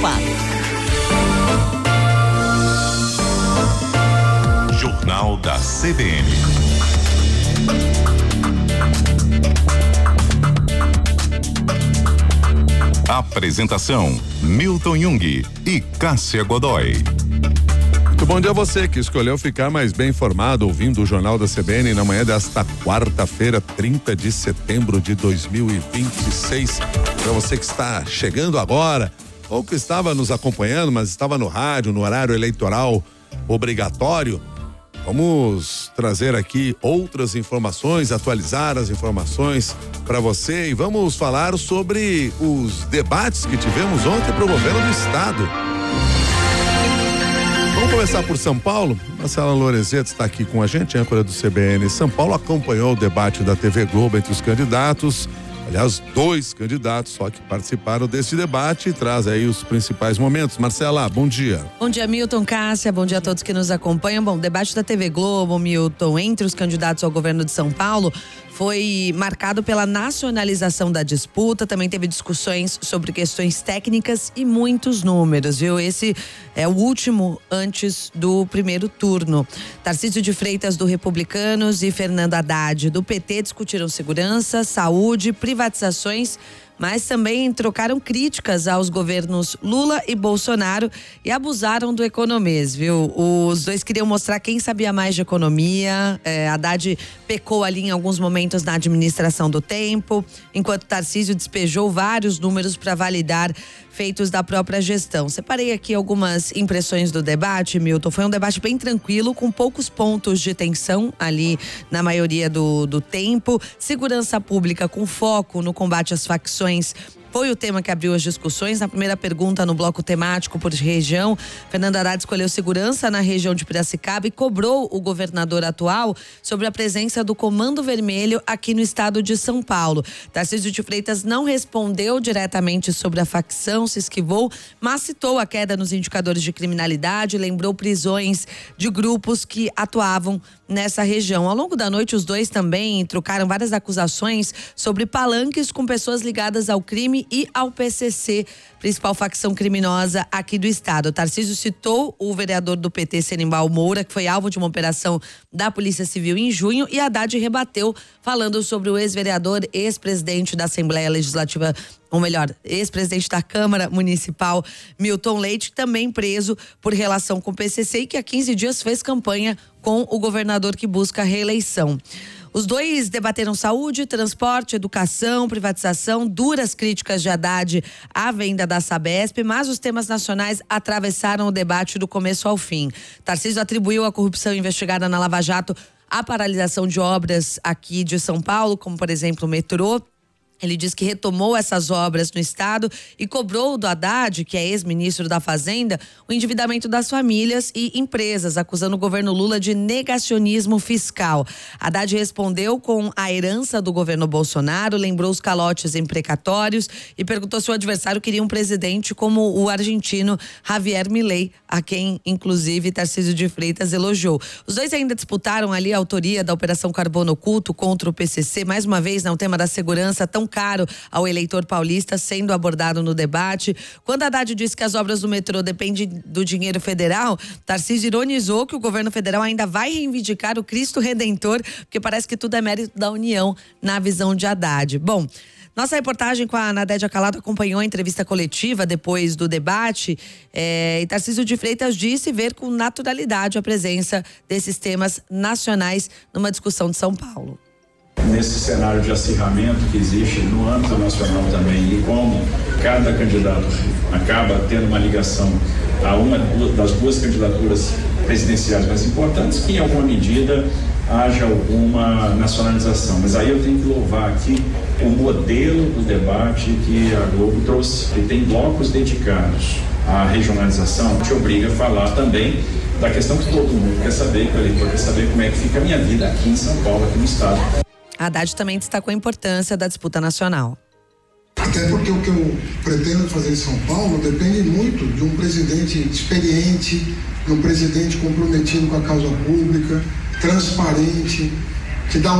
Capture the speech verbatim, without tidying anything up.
ocupado. Jornal da C B N. Apresentação: Milton Jung e Cássia Godoy. Muito bom dia a você que escolheu ficar mais bem informado ouvindo o Jornal da C B N na manhã desta quarta-feira, trinta de setembro de dois mil e vinte e seis. Para você que está chegando agora ou que estava nos acompanhando, mas estava no rádio, no horário eleitoral obrigatório, vamos trazer aqui outras informações, atualizar as informações para você e vamos falar sobre os debates que tivemos ontem para o governo do estado. Vamos começar por São Paulo. Marcela Lorenzetti está aqui com a gente, âncora do C B N São Paulo, acompanhou o debate da T V Globo entre os candidatos. Aliás, dois candidatos só que participaram desse debate e traz aí os principais momentos. Marcela, bom dia. Bom dia, Milton, Cássia, bom dia a todos que nos acompanham. Bom, debate da T V Globo, Milton, entre os candidatos ao governo de São Paulo, foi marcado pela nacionalização da disputa, também teve discussões sobre questões técnicas e muitos números, viu? Esse é o último antes do primeiro turno. Tarcísio de Freitas, do Republicanos, e Fernando Haddad, do P T, discutiram segurança, saúde, privatizações, mas também trocaram críticas aos governos Lula e Bolsonaro e abusaram do economês, viu? Os dois queriam mostrar quem sabia mais de economia. É, Haddad pecou ali em alguns momentos na administração do tempo, enquanto Tarcísio despejou vários números para validar feitos da própria gestão. Separei aqui algumas impressões do debate, Milton. Foi um debate bem tranquilo, com poucos pontos de tensão ali na maioria do, do tempo. Segurança pública com foco no combate às facções foi o tema que abriu as discussões. Na primeira pergunta, no bloco temático por região, Fernando Haddad escolheu segurança na região de Piracicaba e cobrou o governador atual sobre a presença do Comando Vermelho aqui no estado de São Paulo. Tarcísio de Freitas não respondeu diretamente sobre a facção, se esquivou, mas citou a queda nos indicadores de criminalidade, lembrou prisões de grupos que atuavam nessa região. Ao longo da noite, os dois também trocaram várias acusações sobre palanques com pessoas ligadas ao crime e ao P C C, principal facção criminosa aqui do estado. Tarcísio citou o vereador do P T, Senimbal Moura, que foi alvo de uma operação da Polícia Civil em junho, e Haddad rebateu, falando sobre o ex-vereador, ex-presidente da Assembleia Legislativa, ou melhor, ex-presidente da Câmara Municipal, Milton Leite, também preso por relação com o P C C e que há quinze dias fez campanha com o governador que busca a reeleição. Os dois debateram saúde, transporte, educação, privatização, duras críticas de Haddad à venda da Sabesp, mas os temas nacionais atravessaram o debate do começo ao fim. Tarcísio atribuiu a corrupção investigada na Lava Jato à paralisação de obras aqui de São Paulo, como por exemplo o metrô. Ele diz que retomou essas obras no estado e cobrou do Haddad, que é ex-ministro da Fazenda, o endividamento das famílias e empresas, acusando o governo Lula de negacionismo fiscal. Haddad respondeu com a herança do governo Bolsonaro, lembrou os calotes imprecatórios e perguntou se o adversário queria um presidente como o argentino Javier Milei, a quem, inclusive, Tarcísio de Freitas elogiou. Os dois ainda disputaram ali a autoria da Operação Carbono Oculto contra o P C C, mais uma vez, no tema da segurança tão caro ao eleitor paulista, sendo abordado no debate. Quando Haddad disse que as obras do metrô dependem do dinheiro federal, Tarcísio ironizou que o governo federal ainda vai reivindicar o Cristo Redentor, porque parece que tudo é mérito da União na visão de Haddad. Bom, nossa reportagem com a Nadédia Calado acompanhou a entrevista coletiva depois do debate, é, e Tarcísio de Freitas disse ver com naturalidade a presença desses temas nacionais numa discussão de São Paulo. Nesse cenário de acirramento que existe no âmbito nacional também, e como cada candidato acaba tendo uma ligação a uma das duas candidaturas presidenciais mais importantes, que em alguma medida haja alguma nacionalização. Mas aí eu tenho que louvar aqui o modelo do debate que a Globo trouxe, que tem blocos dedicados à regionalização, que obriga a falar também da questão que todo mundo quer saber, que o eleitor quer saber como é que fica a minha vida aqui em São Paulo, aqui no estado. Haddad também destacou a importância da disputa nacional. Até porque o que eu pretendo fazer em São Paulo depende muito de um presidente experiente, de um presidente comprometido com a causa pública, transparente, que dá